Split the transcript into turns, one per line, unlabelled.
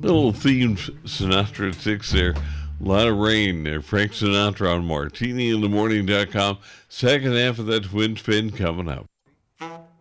Little themed Sinatra at 6 there. A lot of rain there. Frank Sinatra on MartiniInTheMorning.com. Second half of that twin spin coming up.